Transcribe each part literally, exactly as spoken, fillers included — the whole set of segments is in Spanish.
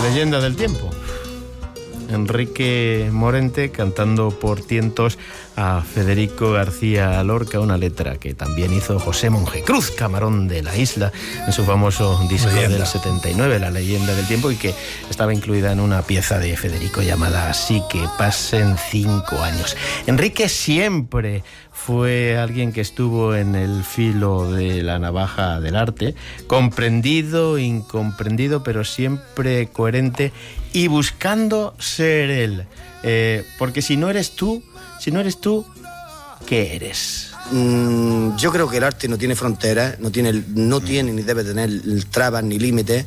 leyenda del tiempo. Enrique Morente cantando por tientos a Federico García Lorca, una letra que también hizo José Mongecruz, camarón de la isla, en su famoso disco leyenda del setenta y nueve, La leyenda del tiempo, y que estaba incluida en una pieza de Federico llamada Así que pasen cinco años. Enrique siempre fue alguien que estuvo en el filo de la navaja del arte, comprendido, incomprendido, pero siempre coherente y buscando ser él. Eh, porque si no eres tú, si no eres tú, ¿qué eres? Mm, yo creo que el arte no tiene fronteras, no tiene, no tiene ni debe tener trabas ni límites,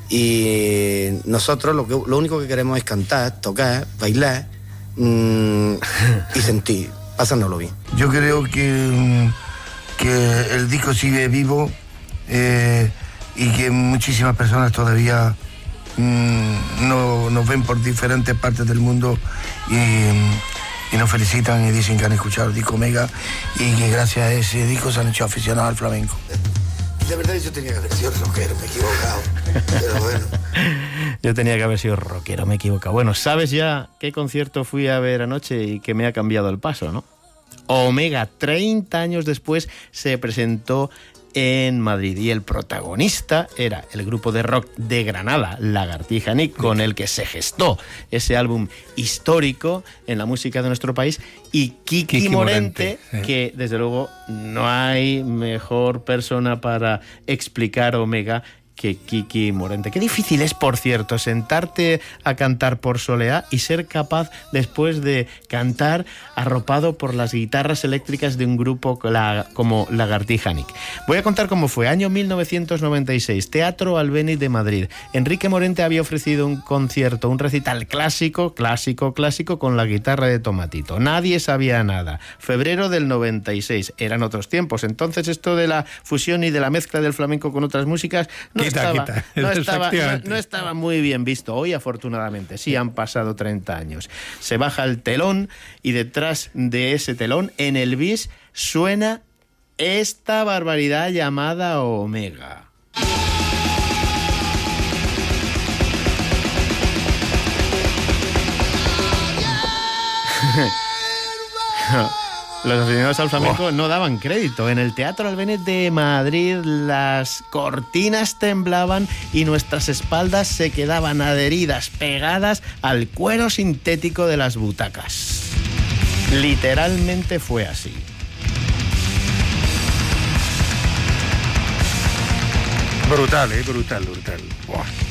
y nosotros lo, que, lo único que queremos es cantar, tocar, bailar mm, y sentir, pasárnoslo bien. Yo creo que, que el disco sigue vivo eh, y que muchísimas personas todavía mm, no, nos ven por diferentes partes del mundo y, y nos felicitan y dicen que han escuchado el disco Omega y que gracias a ese disco se han hecho aficionados al flamenco. De verdad yo tenía que haber sido rockero, me he equivocado, pero bueno. Yo tenía que haber sido rockero, me he equivocado. Bueno, ¿sabes ya qué concierto fui a ver anoche y que me ha cambiado el paso, no? Omega, treinta años después, se presentó en Madrid y el protagonista era el grupo de rock de Granada, Lagartija Nick, con el que se gestó ese álbum histórico en la música de nuestro país, y Kiki, Kiki Morente, Morente, que desde luego no hay mejor persona para explicar Omega que Kiki Morente. Qué difícil es, por cierto, sentarte a cantar por Soleá y ser capaz después de cantar arropado por las guitarras eléctricas de un grupo como Lagartija Nick. Voy a contar cómo fue. Año mil novecientos noventa y seis, Teatro Albéniz de Madrid. Enrique Morente había ofrecido un concierto, un recital clásico, clásico, clásico, con la guitarra de Tomatito. Nadie sabía nada. Febrero del noventa y seis. Eran otros tiempos. Entonces esto de la fusión y de la mezcla del flamenco con otras músicas no Quita, estaba, quita. No, estaba, no, no estaba muy bien visto. Hoy, afortunadamente, sí han pasado treinta años. Se baja el telón y detrás de ese telón, en el bis, suena esta barbaridad llamada Omega. Los aficionados al flamenco oh. no daban crédito. En el Teatro Albéniz de Madrid las cortinas temblaban y nuestras espaldas se quedaban adheridas, pegadas al cuero sintético de las butacas. Literalmente fue así. Brutal, eh, brutal, brutal. Buah.